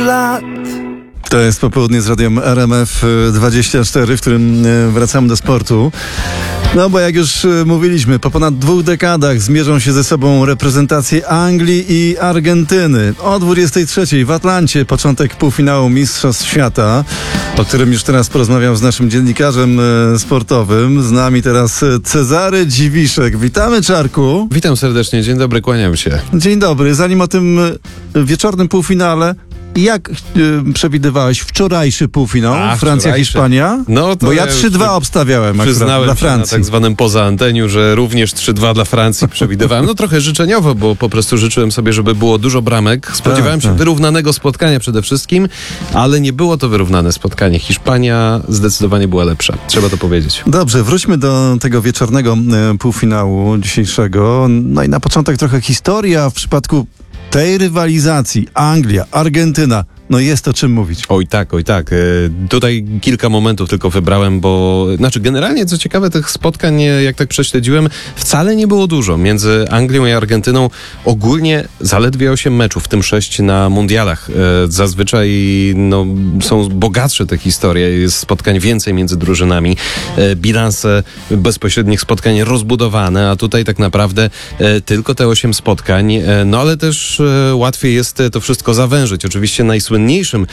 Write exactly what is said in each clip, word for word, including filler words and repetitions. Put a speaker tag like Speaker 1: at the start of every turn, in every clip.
Speaker 1: lat.
Speaker 2: To jest popołudnie z radiem R M F dwadzieścia cztery, w którym wracamy do sportu. No bo jak już mówiliśmy, po ponad dwóch dekadach zmierzą się ze sobą reprezentacje Anglii i Argentyny. O dwudziestej trzeciej w Atlancie początek półfinału Mistrzostw Świata, o którym już teraz porozmawiam z naszym dziennikarzem sportowym. Z nami teraz Cezary Dziwiszek. Witamy, Czarku.
Speaker 3: Witam serdecznie, dzień dobry, kłaniam się.
Speaker 2: Dzień dobry. Zanim o tym wieczornym półfinale, jak y, przewidywałeś wczorajszy półfinał?
Speaker 3: A,
Speaker 2: Francja-Hiszpania?
Speaker 3: No to
Speaker 2: Bo ja
Speaker 3: ja
Speaker 2: trzy dwa obstawiałem
Speaker 3: przyznałem
Speaker 2: dla
Speaker 3: się
Speaker 2: Francji.
Speaker 3: na tak zwanym poza anteniu, że również trzy dwa dla Francji przewidywałem. No trochę życzeniowo, bo po prostu życzyłem sobie, żeby było dużo bramek. Spodziewałem
Speaker 2: tak,
Speaker 3: się
Speaker 2: tak.
Speaker 3: wyrównanego spotkania przede wszystkim, ale nie było to wyrównane spotkanie. Hiszpania zdecydowanie była lepsza. Trzeba to powiedzieć.
Speaker 2: Dobrze, wróćmy do tego wieczornego e, półfinału dzisiejszego. No i na początek trochę historia w przypadku tej rywalizacji. Anglia, Argentyna. No jest o czym mówić.
Speaker 3: Oj tak, oj tak. E, tutaj kilka momentów tylko wybrałem, bo znaczy generalnie, co ciekawe, tych spotkań, jak tak prześledziłem, wcale nie było dużo. Między Anglią i Argentyną ogólnie zaledwie osiem meczów, w tym sześć na mundialach. E, zazwyczaj no, są bogatsze te historie, jest spotkań więcej między drużynami. E, bilanse bezpośrednich spotkań rozbudowane, a tutaj tak naprawdę e, tylko te osiem spotkań. E, no ale też e, łatwiej jest to wszystko zawężyć. Oczywiście najsłynniejszym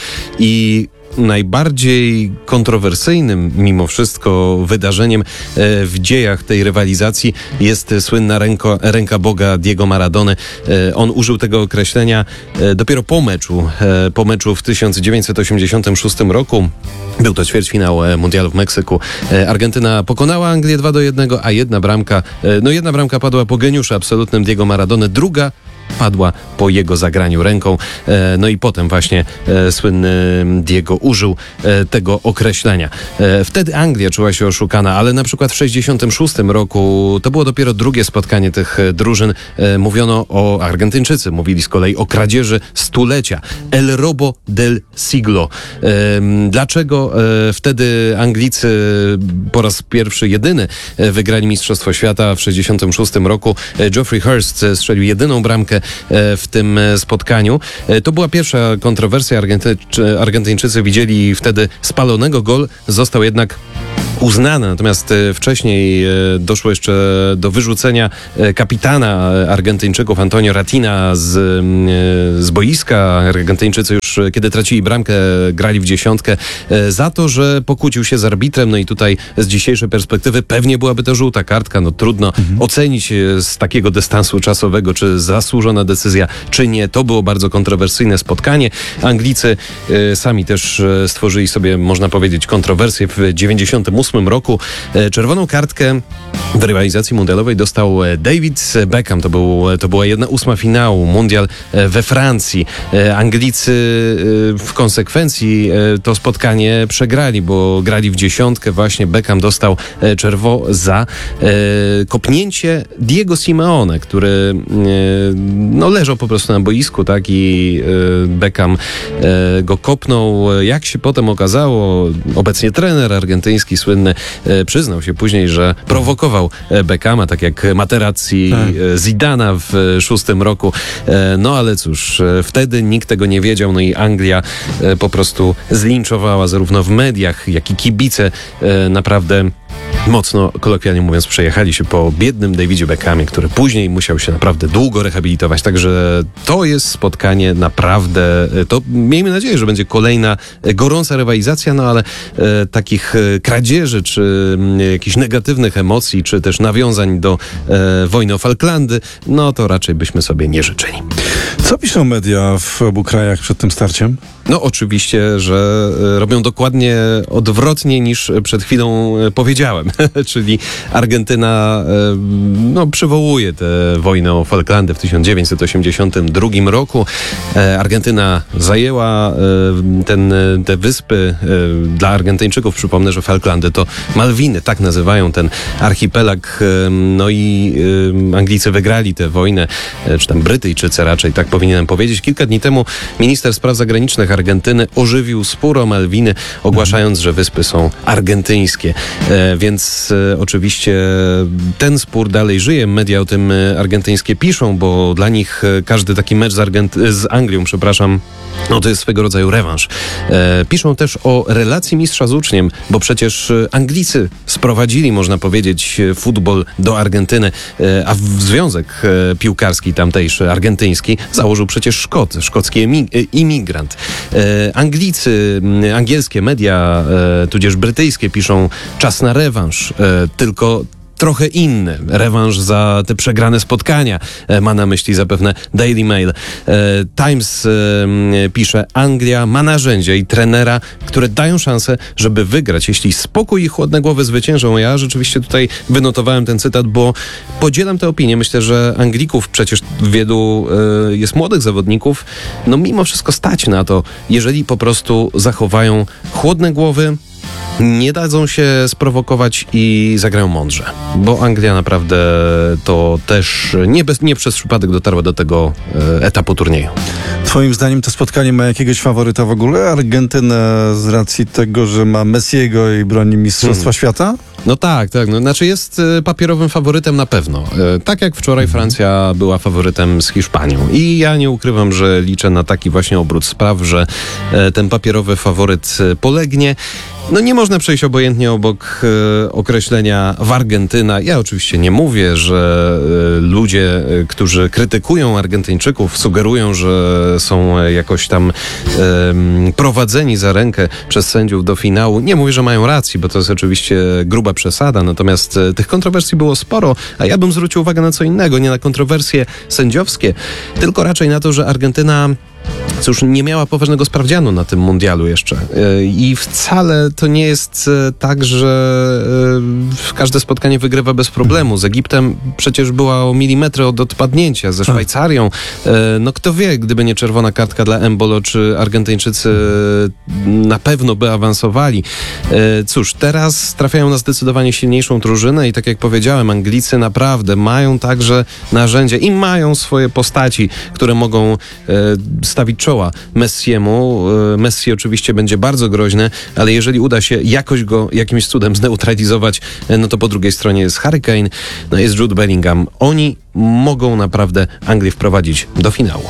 Speaker 3: i najbardziej kontrowersyjnym mimo wszystko wydarzeniem w dziejach tej rywalizacji jest słynna ręko, ręka Boga Diego Maradony. On użył tego określenia dopiero po meczu, po meczu w tysiąc dziewięćset osiemdziesiątym szóstym roku. Był to ćwierćfinał mundialu w Meksyku. Argentyna pokonała Anglię dwa do jednego, a jedna bramka, no jedna bramka padła po geniuszu absolutnym Diego Maradony, druga padła po jego zagraniu ręką. E, no i potem właśnie e, słynny Diego użył e, tego określenia. E, wtedy Anglia czuła się oszukana, ale na przykład w sześćdziesiątym szóstym roku to było dopiero drugie spotkanie tych drużyn. E, mówiono o Argentyńczycy, mówili z kolei o kradzieży stulecia. El robo del siglo. E, dlaczego e, wtedy Anglicy po raz pierwszy, jedyny e, wygrali Mistrzostwo Świata w sześćdziesiątym szóstym roku? E, Geoffrey Hurst strzelił jedyną bramkę w tym spotkaniu. To była pierwsza kontrowersja. Argenty- Argentyńczycy widzieli wtedy spalonego. Gol został jednak uznany, natomiast wcześniej doszło jeszcze do wyrzucenia kapitana Argentyńczyków Antonio Ratina z, z boiska. Argentyńczycy już kiedy tracili bramkę, grali w dziesiątkę za to, że pokłócił się z arbitrem. No i tutaj z dzisiejszej perspektywy pewnie byłaby to żółta kartka. No trudno mhm. ocenić z takiego dystansu czasowego, czy zasłużona decyzja, czy nie. To było bardzo kontrowersyjne spotkanie. Anglicy y, sami też y, stworzyli sobie, można powiedzieć, kontrowersję w dziewięćdziesiątym ósmym roku. Y, czerwoną kartkę w rywalizacji mundialowej dostał David Beckham. To, był, to była jedna ósma finału mundial we Francji. Y, Anglicy y, w konsekwencji y, to spotkanie przegrali, bo grali w dziesiątkę. Właśnie Beckham dostał y, czerwo za y, kopnięcie Diego Simeone, który y, no leżał po prostu na boisku, tak, i y, Beckham y, go kopnął. Jak się potem okazało, obecnie trener argentyński słynny y, przyznał się później, że prowokował Beckhama, tak jak Materazzi tak. Zidana w szóstym roku. Y, no ale cóż, y, wtedy nikt tego nie wiedział, no i Anglia y, po prostu zlinczowała zarówno w mediach, jak i kibice y, naprawdę mocno, kolokwialnie mówiąc, przejechali się po biednym Davidzie Beckhamie, który później musiał się naprawdę długo rehabilitować. Także to jest spotkanie naprawdę, to miejmy nadzieję, że będzie kolejna gorąca rywalizacja, no ale e, takich e, kradzieży, czy e, jakichś negatywnych emocji, czy też nawiązań do e, wojny o Falklandy, no to raczej byśmy sobie nie życzyli.
Speaker 2: Co piszą media w obu krajach przed tym starciem?
Speaker 3: No oczywiście, że robią dokładnie odwrotnie niż przed chwilą powiedziałem. Czyli Argentyna no, przywołuje tę wojnę o Falklandy w tysiąc dziewięćset osiemdziesiątym drugim roku. Argentyna zajęła ten, te wyspy. Dla Argentyńczyków przypomnę, że Falklandy to Malwiny, tak nazywają ten archipelag. No i Anglicy wygrali tę wojnę, czy tam Brytyjczycy raczej, tak powinienem powiedzieć. Kilka dni temu minister spraw zagranicznych Argentyny ożywił spór o Malwiny, ogłaszając, że wyspy są argentyńskie. E, więc więc e, oczywiście ten spór dalej żyje. Media o tym e, argentyńskie piszą, bo dla nich e, każdy taki mecz z, Argenty- z Anglią, przepraszam, no to jest swego rodzaju rewanż. E, piszą też o relacji mistrza z uczniem, bo przecież e, Anglicy sprowadzili, można powiedzieć, e, futbol do Argentyny, e, a w związek e, piłkarski tamtejszy, argentyński, założył przecież Szkot, szkocki emi- e, imigrant. E, Anglicy, m, angielskie media, e, tudzież brytyjskie piszą czas na rewanż, e, tylko trochę inny. Rewanż za te przegrane spotkania. E, Ma na myśli zapewne Daily Mail. E, Times e, pisze, Anglia ma narzędzia i trenera, które dają szansę, żeby wygrać. Jeśli spokój i chłodne głowy zwyciężą. Ja rzeczywiście tutaj wynotowałem ten cytat, bo podzielam tę opinię. Myślę, że Anglików, przecież wielu e, jest młodych zawodników, no mimo wszystko stać na to, jeżeli po prostu zachowają chłodne głowy, nie dadzą się sprowokować i zagrają mądrze. Bo Anglia naprawdę to też nie, bez, nie przez przypadek dotarła do tego e, etapu turnieju.
Speaker 2: Twoim zdaniem to spotkanie ma jakiegoś faworyta w ogóle? Argentyna z racji tego, że ma Messiego i broni Mistrzostwa
Speaker 3: Hmm.
Speaker 2: Świata?
Speaker 3: No tak, tak. No, znaczy jest e, papierowym faworytem na pewno. E, tak jak wczoraj Francja była faworytem z Hiszpanią. I ja nie ukrywam, że liczę na taki właśnie obrót spraw, że e, ten papierowy faworyt e, polegnie. No nie można przejść obojętnie obok e, określenia Wargentyna. Ja oczywiście nie mówię, że e, ludzie, e, którzy krytykują Argentyńczyków, sugerują, że są e, jakoś tam e, prowadzeni za rękę przez sędziów do finału. Nie mówię, że mają rację, bo to jest oczywiście gruba przesada, natomiast e, tych kontrowersji było sporo, a ja bym zwrócił uwagę na co innego, nie na kontrowersje sędziowskie, tylko raczej na to, że Argentyna cóż, nie miała poważnego sprawdzianu na tym mundialu jeszcze. Yy, I wcale to nie jest yy, tak, że yy, każde spotkanie wygrywa bez problemu. Z Egiptem przecież była o milimetry od odpadnięcia, ze Szwajcarią. Yy, no kto wie, gdyby nie czerwona kartka dla Embolo, czy Argentyńczycy yy, na pewno by awansowali. Yy, cóż, teraz trafiają na zdecydowanie silniejszą drużynę i tak jak powiedziałem, Anglicy naprawdę mają także narzędzia i mają swoje postaci, które mogą yy, stawić czoła Messiemu. Messi oczywiście będzie bardzo groźny, ale jeżeli uda się jakoś go jakimś cudem zneutralizować, no to po drugiej stronie jest Harry Kane, no jest Jude Bellingham. Oni mogą naprawdę Anglię wprowadzić do finału.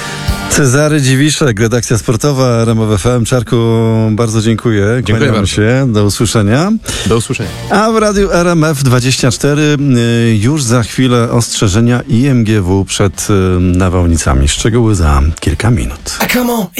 Speaker 2: Cezary Dziwiszek, redakcja sportowa R M F F M. Czarku, bardzo dziękuję.
Speaker 3: Dziękuję
Speaker 2: Kłaniamy
Speaker 3: bardzo.
Speaker 2: się. Do usłyszenia.
Speaker 3: Do usłyszenia.
Speaker 2: A w Radiu R M F dwadzieścia cztery y, już za chwilę ostrzeżenia I M G W przed y, nawałnicami. Szczegóły za kilka minut.